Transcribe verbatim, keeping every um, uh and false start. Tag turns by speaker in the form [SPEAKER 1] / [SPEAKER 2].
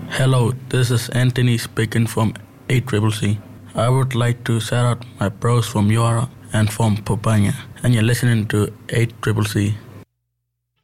[SPEAKER 1] Hello, this is Anthony speaking from eight C C C. I would like to shout out my bros from Yara and from Popanya, and you're listening to eight C C C.